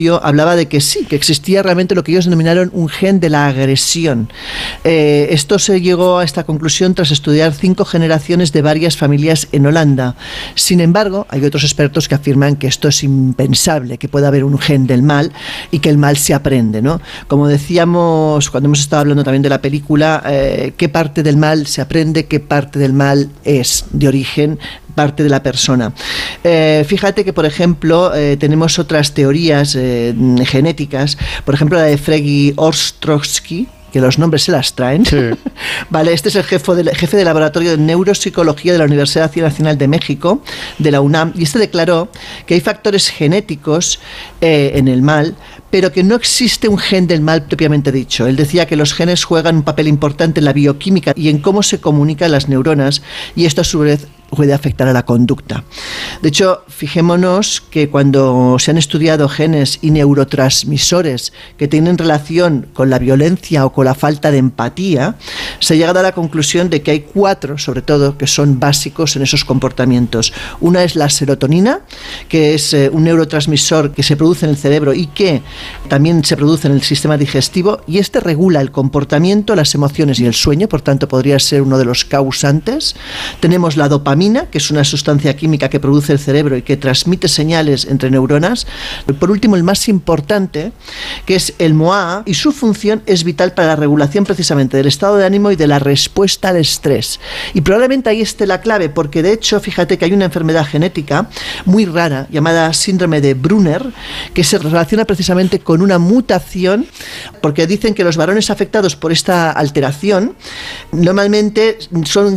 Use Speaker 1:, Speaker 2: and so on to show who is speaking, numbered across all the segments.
Speaker 1: Yo hablaba de que sí, que existía realmente lo que ellos denominaron un gen de la agresión. Esto se llegó a esta conclusión tras estudiar 5 generaciones de varias familias en Holanda. Sin embargo, hay otros expertos que afirman que esto es impensable, que pueda haber un gen del mal y que el mal se aprende, ¿no? Como decíamos cuando hemos estado hablando también de la película, qué parte del mal se aprende, qué parte del mal es de origen parte de la persona. Fíjate que, por ejemplo, tenemos otras teorías genéticas, por ejemplo la de Fregi Ostrowski, que los nombres se las traen. Sí. Vale, este es el jefe de laboratorio de neuropsicología de la Universidad Nacional de México, de la UNAM, y este declaró que hay factores genéticos en el mal, pero que no existe un gen del mal propiamente dicho. Él decía que los genes juegan un papel importante en la bioquímica y en cómo se comunican las neuronas, y esto a su vez puede afectar a la conducta. De hecho, fijémonos que cuando se han estudiado genes y neurotransmisores que tienen relación con la violencia o con la falta de empatía, se ha llegado a la conclusión de que hay 4, sobre todo, que son básicos en esos comportamientos. Una es la serotonina, que es un neurotransmisor que se produce en el cerebro y que también se produce en el sistema digestivo, y este regula el comportamiento, las emociones y el sueño, por tanto podría ser uno de los causantes. Tenemos la dopamina, que es una sustancia química que produce el cerebro y que transmite señales entre neuronas. Y por último, el más importante, que es el MOA, y su función es vital para la regulación precisamente del estado de ánimo y de la respuesta al estrés. Y probablemente ahí esté la clave, porque de hecho, fíjate que hay una enfermedad genética muy rara llamada síndrome de Brunner, que se relaciona precisamente con una mutación, porque dicen que los varones afectados por esta alteración normalmente son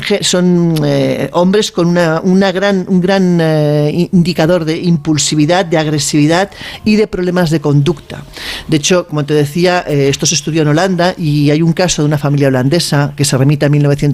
Speaker 1: hombres con un gran indicador de impulsividad, de agresividad y de problemas de conducta. De hecho, como te decía, esto se estudió en Holanda y hay un caso de una familia holandesa que se remite a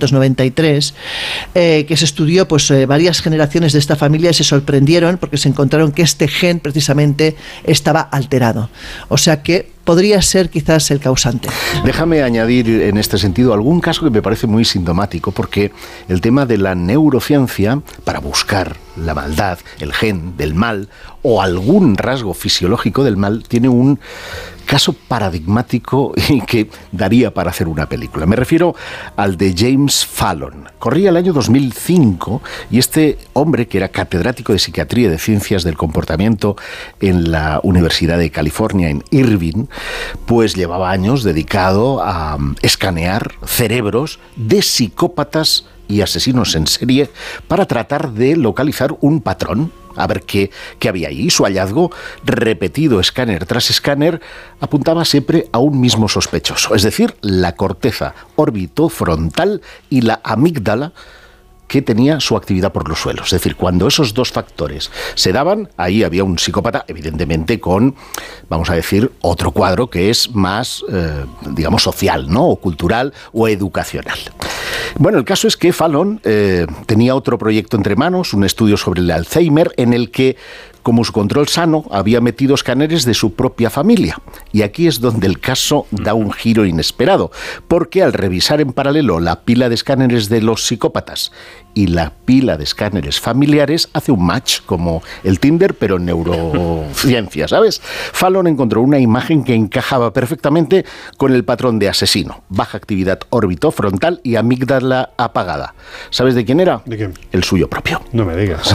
Speaker 1: 1993, que se estudió varias generaciones de esta familia y se sorprendieron porque se encontraron que este gen precisamente estaba alterado. O sea que podría ser quizás el causante.
Speaker 2: Déjame añadir en este sentido algún caso que me parece muy sintomático, porque el tema de la neurociencia, para buscar la maldad, el gen del mal o algún rasgo fisiológico del mal, tiene un caso paradigmático y que daría para hacer una película. Me refiero al de James Fallon. Corría el año 2005 y este hombre, que era catedrático de psiquiatría y de ciencias del comportamiento en la Universidad de California en Irvine, pues llevaba años dedicado a escanear cerebros de psicópatas y asesinos en serie para tratar de localizar un patrón, a ver qué había ahí. Su hallazgo, repetido escáner tras escáner, apuntaba siempre a un mismo sospechoso, es decir, la corteza orbitofrontal y la amígdala, que tenía su actividad por los suelos. Es decir, cuando esos dos factores se daban, ahí había un psicópata, evidentemente con, vamos a decir, otro cuadro que es más, digamos, social, ¿no? O cultural o educacional. Bueno, el caso es que Fallon tenía otro proyecto entre manos, un estudio sobre el Alzheimer, en el que, como su control sano, había metido escáneres de su propia familia. Y aquí es donde el caso da un giro inesperado, porque al revisar en paralelo la pila de escáneres de los psicópatas y la pila de escáneres familiares, hace un match, como el Tinder, pero en neurociencia, ¿sabes? Fallon encontró una imagen que encajaba perfectamente con el patrón de asesino: baja actividad orbitofrontal y amígdala apagada. ¿Sabes de quién era?
Speaker 3: ¿De quién?
Speaker 2: El suyo propio.
Speaker 3: No me digas.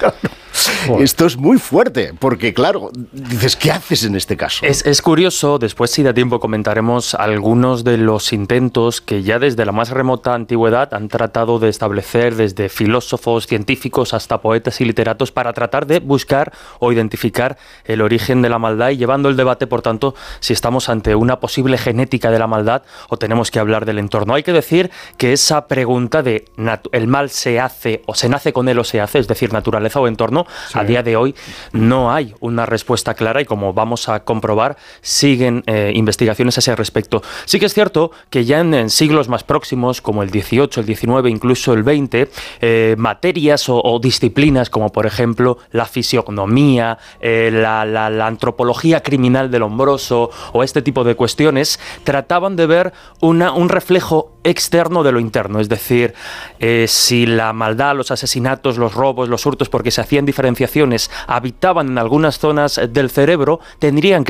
Speaker 2: Esto es muy fuerte, porque claro, dices, ¿qué haces en este caso?
Speaker 4: Es curioso, después si da tiempo comentaremos algunos de los intentos que ya desde la más remota antigüedad han tratado de establecer desde filósofos, científicos hasta poetas y literatos para tratar de buscar o identificar el origen de la maldad y llevando el debate, por tanto, si estamos ante una posible genética de la maldad o tenemos que hablar del entorno. Hay que decir que esa pregunta de ¿el mal se hace o se nace con él o se hace? Es decir, naturaleza o entorno, sí. A día de hoy no hay una respuesta clara y como vamos a comprobar, siguen investigaciones a ese respecto. Sí que es cierto que ya en siglos más próximos, como el XVIII, el XIX, incluso el XX, materias o disciplinas como por ejemplo la fisionomía, la antropología criminal del hombroso o este tipo de cuestiones, trataban de ver un reflejo externo de lo interno, es decir, si la maldad, los asesinatos, los robos, los hurtos, porque se hacían diferenciaciones, habitaban en algunas zonas del cerebro, tendrían que